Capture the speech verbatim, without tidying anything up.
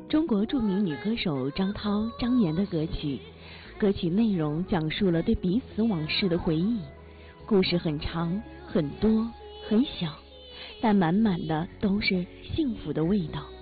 中国著名女歌手张涛、张妍的歌曲。歌曲内容讲述了对彼此往事的回忆，故事很长、很多、很小，但满满的都是幸福的味道。